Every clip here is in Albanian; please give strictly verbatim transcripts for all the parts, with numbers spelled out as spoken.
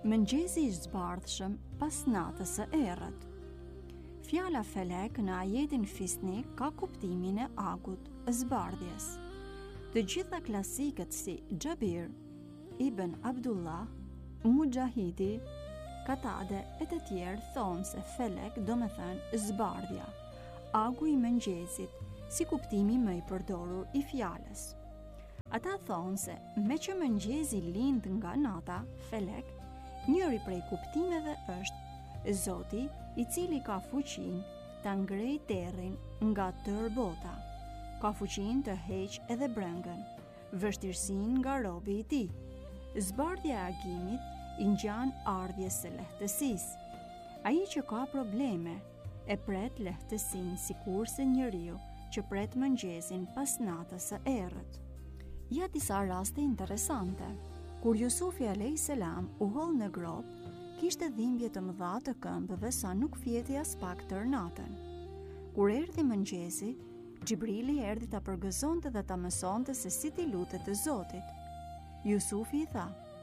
Mëngjesi i zbardhshëm pas natës së errët. Fjala felek në ajetin fisnik ka kuptimin e agut, zbardhjes. Të gjitha klasikët si Xhabir, Ibn Abdullah, Mujahidi, Katade e të tjerë thonë se felek do me thënë zbardhja, agu i mëngjesit, si kuptimi më i përdorur i fjalës. Ata thonë se me që mëngjesi lind nga nata, felek, njëri prej kuptimeve është Zoti i cili ka fuqinë ta ngrejë terrin nga tërë bota. Ka fuqinë të heqë edhe brëngën, vështirësinë nga robi i tij. Zbardhja e agimit i ngjan ardhjes së lehtësisë. Ai që ka probleme e pret lehtësinë sikurse njeriu që pret mëngjesin pas natës së errët. Ja disa raste interesante. Kur Jusufi alayhis salam u holl në grop, kishte dhimbje të mëdha të këmbëve sa nuk fjeti as pak tër natën. Kur erdhi mëngjesi, Xhibrili erdhi ta përgëzonte dhe ta mësonte se si t'i lutet të Zotit. Jusufi i tha: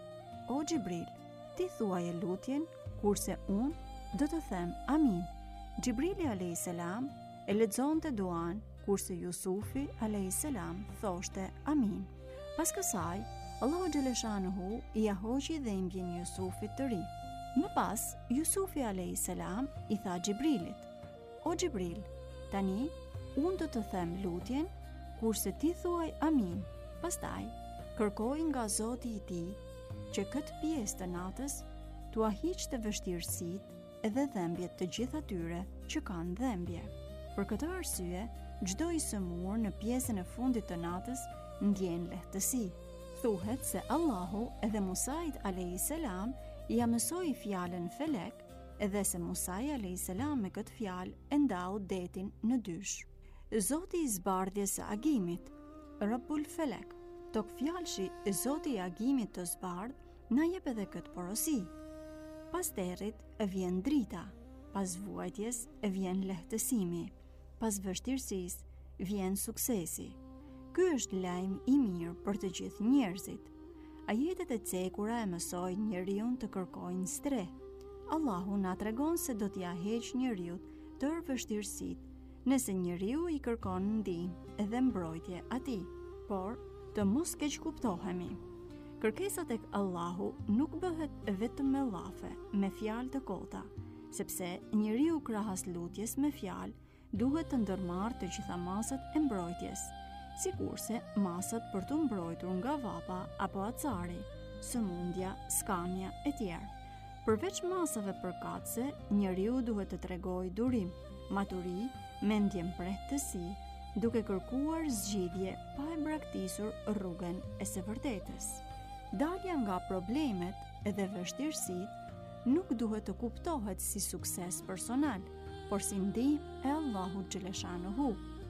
"O Xhibril, ti thuaje lutjen, kurse unë do të them amin." Xhibrili alayhis salam e lexonte duan, kurse Jusufi alayhis salam thoshte amin. Pas kësaj, Allahu xhaleshanuhu i ahoqi dhimbjen Jusufit të ri. Më pas, Jusufi alayhis salam i tha Xhibrilit: "O Xhibril, tani unë do të them lutjen, kurse ti thuaj amin." Pastaj, kërkoi nga Zoti i tij që këtë pjesë të natës t'ua hiqte vështirësitë edhe dhembjet të gjithë atyre që kanë dhembje. Për këtë arsye, çdo i sëmur në pjesën e fundit të natës ndjen lehtësi. Thuhet se Allahu edhe Musait alayhis salam ja mësoi fjalën felek, edhe se Musai alayhis salam me këtë fjalë e ndau detin në dysh. Zoti i zbardhjes së agimit, Rabbul Felek. Tok fjalëshi Zoti i agimit të zbardh na jep edhe këtë porosi. Pas derrit e vjen drita, pas vuajtjes e vjen lehtësimi, pas vështirësisë vjen suksesi. Ky është lajm i mirë për të gjithë njerëzit. Ajetet e cekura e mësojnë njeriu të kërkojnë stre. Allahu na tregon se do t'ia heqë njeriu tërë vështirësitë, nëse njeriu i kërkon ndihmë edhe mbrojtje atij. Por të mos keq kuptohemi. Kërkesa tek Allahu nuk bëhet vetëm me llafe, me fjalë të kota, sepse njeriu krahas lutjes me fjalë duhet të ndërmarrë të gjitha masat e mbrojtjes, sikurse masat për të mbrojtur nga vapa apo acari, sëmundja, skamja e tjerë. Përveç masave përkatëse, njeriu duhet të tregojë durim, maturi, mendje mprehtësi, duke kërkuar zgjidhje pa e braktisur rrugën e së vërtetës. Dalja nga problemet edhe vështirësitë nuk duhet të kuptohet si sukses personal, por si ndihmë e Allahut xhaleshanuhu.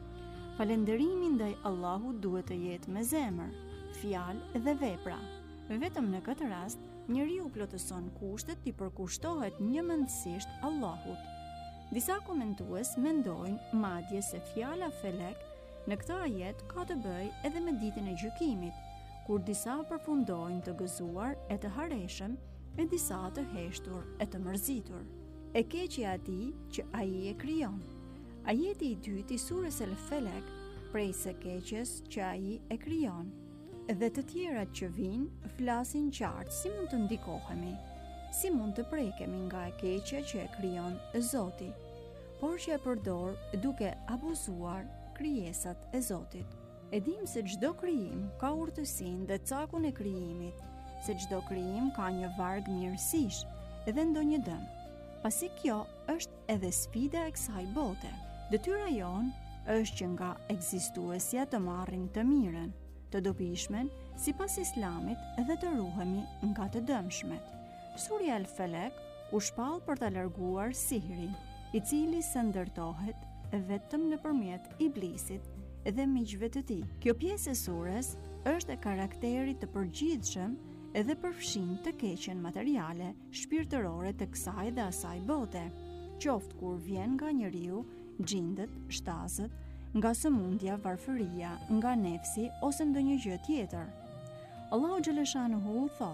Falënderimi ndaj Allahut duhet të jetë me zemër, fjalë dhe vepra. Vetëm në këtë rast, njeriu plotëson kushtet i përkushtohet njëmendësisht Allahut. Disa komentues mendojnë madje se fjala felek në këtë ajet ka të bëjë edhe me ditën e gjykimit, kur disa përfundojnë të gëzuar e të hareshëm e disa të heshtur e të mërzitur. E keqja atij që ai e krijon. Ajeti i dytë i surës El Felek prej së keqjes që ai e krijon. Dhe të tjerat që vinë flasin qartë si mund të ndikohemi, si mund të prekemi nga e keqja që e krijon Zoti, por që e përdor duke abuzuar krijesat e Zotit. E dim se çdo krijim ka urtësinë dhe cakun e krijimit, se çdo krijim ka një varg mirësish edhe ndonjë dëm. Pasi kjo është edhe sfida e kësaj bote. Detyra jon është që nga ekzistuesja të marrim të mirën, të dobishmen, sipas Islamit dhe të ruhemi nga të dëmshmet. Surja El Felek u shpall për ta larguar sihrin, i cili së ndërtohet vetëm nëpërmjet iblisit dhe miqve të tij. Kjo pjesë e surës është e karakterit të përgjithshëm edhe përfshin të keqen materiale shpirtërore të kësaj dhe asaj bote, qoftë kur vjen nga njeriu, gjindet, shtazët, nga sëmundja, varfëria, nga nefsi ose ndonjë gjë tjetër. Allahu xhaleshanuhu thot: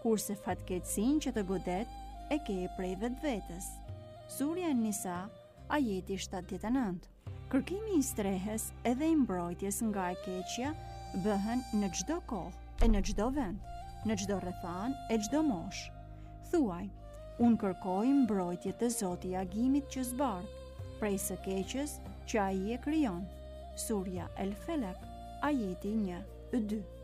kurse fatkeqësinë që të godet e ke prej vetvetes. Surja Nisa, ajeti shtatëdhjetë e nëntë. Kërkimi i strehes edhe i mbrojtjes nga e keqja bëhen në çdo kohë e në çdo vend, në çdo rrethan e çdo moshë. Thuaj, unë kërkoj mbrojtje të Zoti i agimit që zbardh, prej së keqes që ai e krijon. Surja El Felek, ajeti një e dy.